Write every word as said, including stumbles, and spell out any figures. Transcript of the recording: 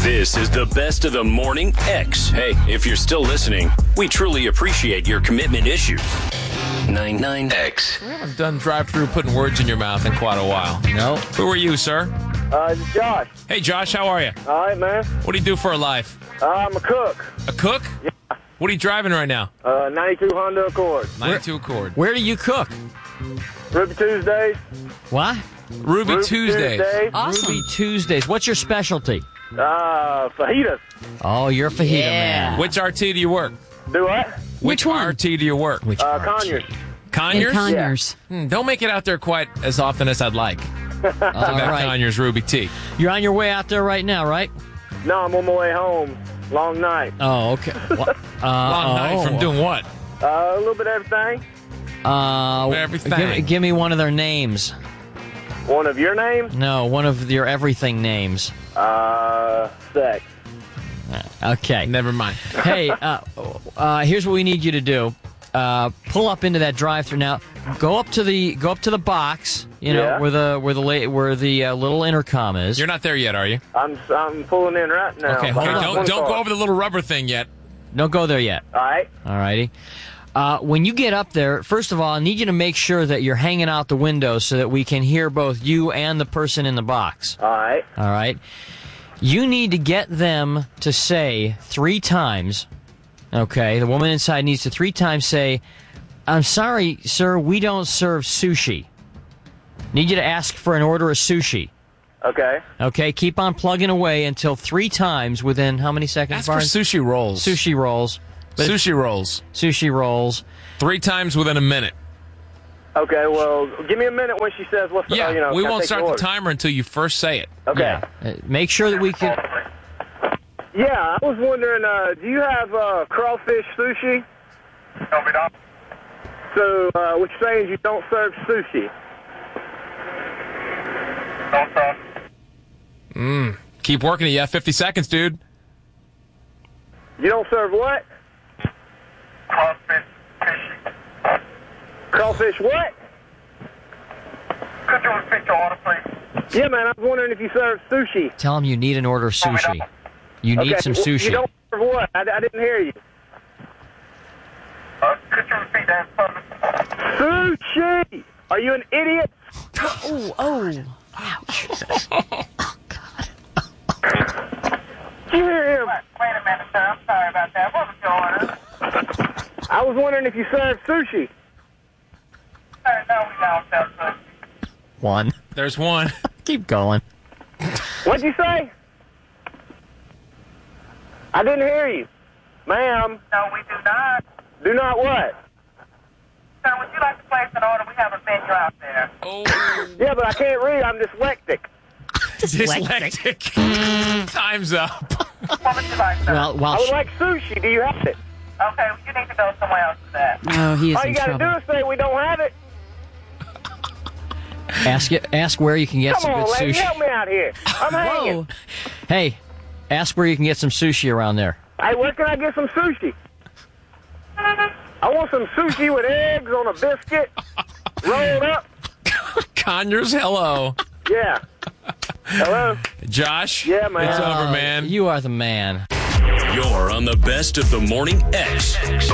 This is the Best of the Morning X. Hey, if you're still listening, we truly appreciate your commitment issues. ninety-nine X. We haven't done drive-through putting words in your mouth in quite a while. No. Who are you, sir? Uh, it's Josh. Hey, Josh, how are you? All right, man. What do you do for a life? Uh, I'm a cook. A cook? Yeah. What are you driving right now? Uh, ninety-two Honda Accord. ninety-two Accord. Where do you cook? Ruby Tuesdays. What? Ruby, Ruby Tuesdays. Tuesdays. Awesome. Ruby Tuesdays. What's your specialty? Uh, fajitas. Oh, you're a fajita Yeah. man. Which R T do you work? Do what? Which one? R T do you work? Which Uh, R T? Conyers. In Conyers? Conyers. Hmm, don't make it out there quite as often as I'd like. All That right. Conyers Ruby T. You're on your way out there right now, right? No, I'm on my way home. Long night. Oh, okay. What? Uh, Long night oh. from doing what? Uh, a little bit of everything. Uh, Everything. Give, give me one of their names. One of your names? No, one of your everything names. Uh, sex. Okay. Never mind. Hey, uh, uh, here's what we need you to do. Uh, pull up into that drive-thru now. Go up to the go up to the box. You know Yeah. where the where the la- where the uh, little intercom is. You're not there yet, are you? I'm I'm pulling in right now. Okay, hold Okay, on. don't don't go over the little rubber thing yet. Don't go there yet. All right. All righty. Uh, when you get up there, first of all, I need you to make sure that you're hanging out the window so that we can hear both you and the person in the box. All right. All right? You need to get them to say three times, okay, the woman inside needs to three times say, "I'm sorry, sir, we don't serve sushi." Need you to ask for an order of sushi. Okay. Okay, keep on plugging away until three times within how many seconds, Ask for Barnes? sushi rolls. Sushi rolls. But- Sushi rolls. Sushi rolls. Three times within a minute. Okay. Well, give me a minute when she says what's the, Yeah, uh, you know. we can I won't take start your the order? timer until you first say it. Okay. Yeah. Uh, make sure that we can... Yeah, I was wondering, uh, do you have uh, crawfish sushi? No, we don't. So, uh, what you're saying is you don't serve sushi? Don't serve. Mmm. Keep working it. You have fifty seconds, dude. You don't serve what? Crawfish sushi. Crawfish what? Could you repeat your order, please? Yeah, man, I was wondering if you serve sushi. Tell them you need an order of sushi. You need okay, some well, sushi. You don't serve what? I, I didn't hear you. Uh, could you repeat that for me? Sushi! Are you an idiot? Oh, oh. Ouch. Oh, God. Did you hear him? Wait a minute, sir. I'm sorry about that. What was your order? I was wondering if you serve sushi. Sir, no, we don't serve sushi. One. There's one. Keep going. What'd you say? I didn't hear you. Ma'am. No, we do not. Do not what? Sir, would you like to place an order? We have a menu out there. Oh. Yeah, but I can't read. I'm dyslexic. Dyslexic. Time's up. What would you like, sir? Well, while I would she- like sushi. Do you have it? Okay, well, you need to go somewhere else for that. Oh, he is All in you got to trouble. do is say we don't have it. ask it, ask where you can get Come some on, good lady, sushi. help me out here. I'm hanging. Whoa. Hey, ask where you can get some sushi around there. Hey, where can I get some sushi? I want some sushi with eggs on a biscuit, rolled up. Conyers, hello. Yeah. Hello? Josh? Yeah, man. It's over, Uh, man. You are the man. You're on the Best of the Morning X.